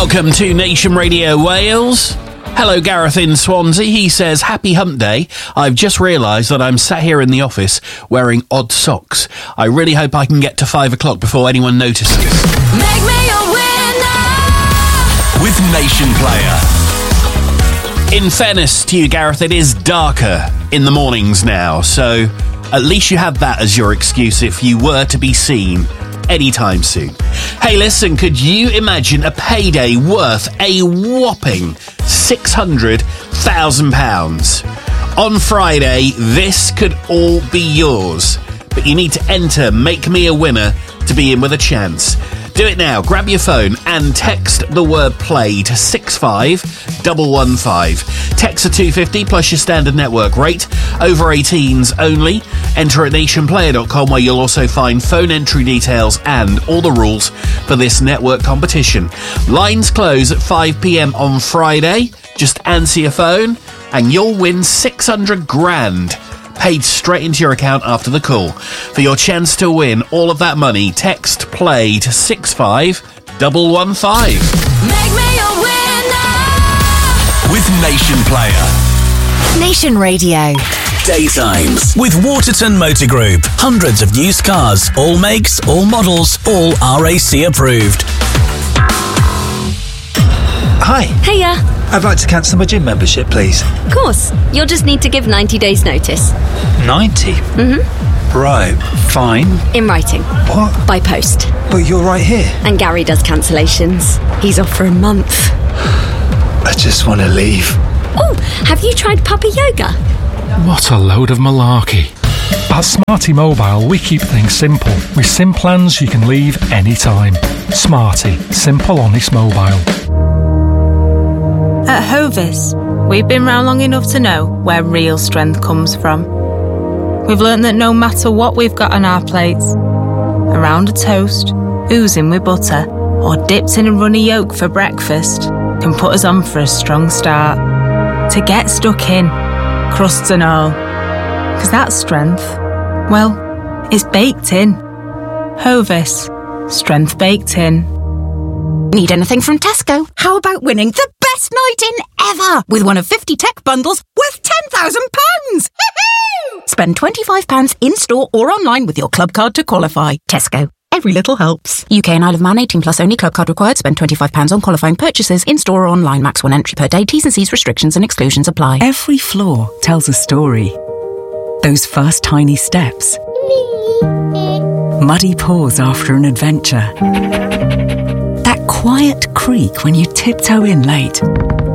Welcome to Nation Radio Wales. Hello, Gareth in Swansea. He says, happy hump day. I've just realised that I'm sat here in the office wearing odd socks. I really hope I can get to 5 o'clock before anyone notices. Make me a winner with Nation Player. In fairness to you, Gareth, it is darker in the mornings now, so at least you have that as your excuse if you were to be seen anytime soon. Hey, listen, could you imagine a payday worth a whopping £600,000? On Friday, this could all be yours, but you need to enter Make Me a Winner to be in with a chance. Do it now. Grab your phone and text the word play to 65115. Text to 250 plus your standard network rate. Over 18s only. Enter at nationplayer.com, where you'll also find phone entry details and all the rules for this network competition. Lines close at 5 p.m. on Friday. Just answer your phone and you'll win 600 grand. Paid straight into your account after the call. For your chance to win all of that money, text play to 65115. Make me a winner with Nation Player. Nation Radio. Daytimes with Waterton Motor Group. Hundreds of used cars, all makes, all models, all RAC approved. Hi. Hiya. I'd like to cancel my gym membership, please. Of course. You'll just need to give 90 days notice. 90? Mm-hmm. Right, fine. In writing. What? By post. But you're right here. And Gary does cancellations. He's off for a month. I just want to leave. Oh, have you tried Puppy Yoga? What a load of malarkey. At Smarty Mobile, we keep things simple. With SIM plans you can leave anytime. Smarty. Simple, honest mobile. At Hovis, we've been round long enough to know where real strength comes from. We've learnt that no matter what we've got on our plates, a round of toast, oozing with butter, or dipped in a runny yolk for breakfast can put us on for a strong start. To get stuck in, crusts and all. Because that strength, well, it's baked in. Hovis, strength baked in. Need anything from Tesco? How about winning the best night in ever with one of 50 tech bundles worth £10,000? Spend £25 in-store or online with your club card to qualify. Tesco. Every little helps. UK and Isle of Man 18 plus only. Club card required. Spend £25 on qualifying purchases in-store or online. Max 1 entry per day. T's and C's restrictions and exclusions apply. Every floor tells a story. Those first tiny steps. Muddy paws after an adventure. That quiet creak when you tiptoe in late.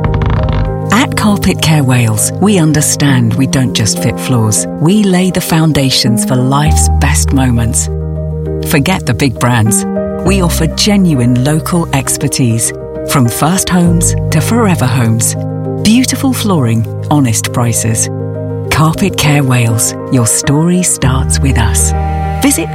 At Carpet Care Wales, we understand we don't just fit floors. We lay the foundations for life's best moments. Forget the big brands. We offer genuine local expertise. From first homes to forever homes. Beautiful flooring, honest prices. Carpet Care Wales. Your story starts with us. Visit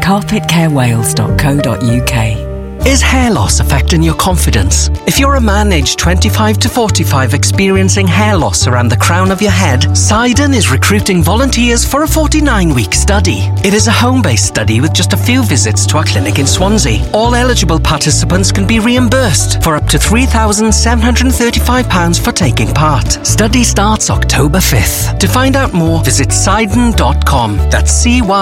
carpetcarewales.co.uk. Is hair loss affecting your confidence? If you're a man aged 25 to 45 experiencing hair loss around the crown of your head, Sidon is recruiting volunteers for a 49-week study. It is a home-based study with just a few visits to our clinic in Swansea. All eligible participants can be reimbursed for up to £3,735 for taking part. Study starts October 5th. To find out more, visit Sidon.com. That's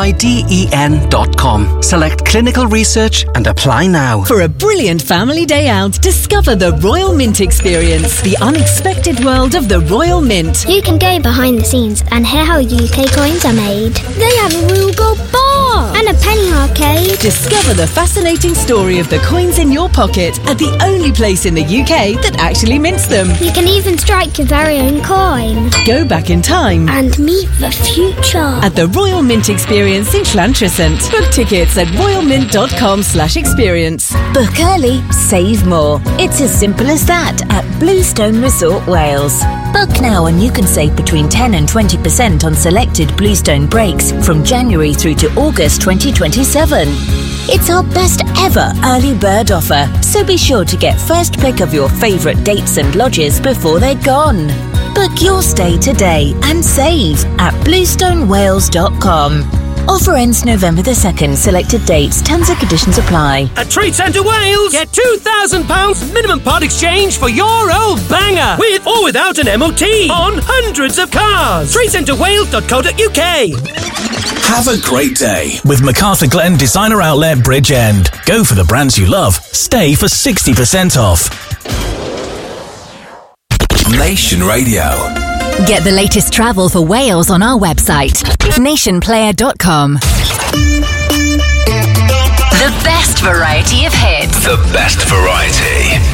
CYDEN.com. Select clinical research and apply now. For a brilliant family day out, discover the Royal Mint experience, the unexpected world of the Royal Mint. You can go behind the scenes and hear how UK coins are made. They have a real gold bar and a penny arcade. Discover the fascinating story of the coins in your pocket at the only place in the UK that actually mints them. You can even strike your very own coin. Go back in time and meet the future at the Royal Mint experience in Llantrisant. Book tickets at royalmint.com/experience. Book early, save more. It's as simple as that at Bluestone Resort Wales. Book now and you can save between 10 and 20% on selected Bluestone breaks from January through to August 2027. It's our best ever early bird offer, so be sure to get first pick of your favourite dates and lodges before they're gone. Book your stay today and save at bluestonewales.com. Offer ends November the 2nd. Selected dates. Terms and conditions apply. At Trade Centre Wales, get £2,000 minimum part exchange for your old banger, with or without an MOT, on hundreds of cars. TradeCentreWales.co.uk. Have a great day with MacArthur Glen Designer Outlet Bridge End. Go for the brands you love. Stay for 60% off. Nation Radio. Get the latest travel for Wales on our website, nationplayer.com. The best variety of hits. The best variety.